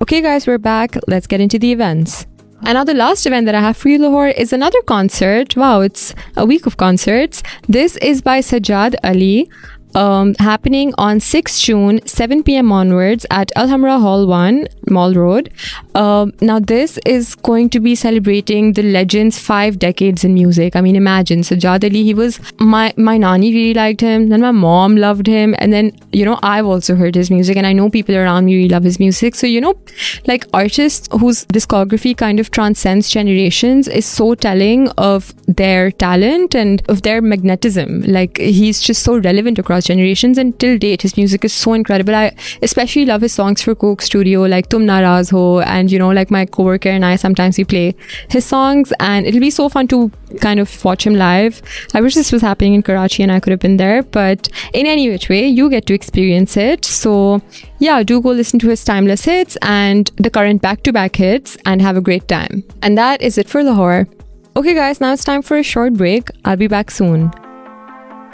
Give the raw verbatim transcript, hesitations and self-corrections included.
Okay guys, we're back. Let's get into the events. And now the last event that I have for you, Lahore, is another concert. Wow, it's a week of concerts. This is by Sajjad Ali. Um, happening on sixth June, seven p.m. onwards at Alhambra Hall one, Mall Road. Um, now this is going to be celebrating the legend's five decades in music. I mean, imagine Sajjad Ali, he was, my, my nani really liked him, then my mom loved him, and then, you know, I've also heard his music, and I know people around me really love his music. So, you know, like artists whose discography kind of transcends generations is so telling of their talent and of their magnetism. Like, he's just so relevant across generations, and till date his music is so incredible. I especially love his songs for Coke Studio, like Tum Naraz Ho, and you know, like my coworker and I, sometimes we play his songs, and it'll be so fun to kind of watch him live. I wish this was happening in Karachi and I could have been there, but in any which way, you get to experience it. So yeah, do go listen to his timeless hits and the current back-to-back hits and have a great time. And that is it for Lahore. Okay guys, now it's time for a short break. I'll be back soon.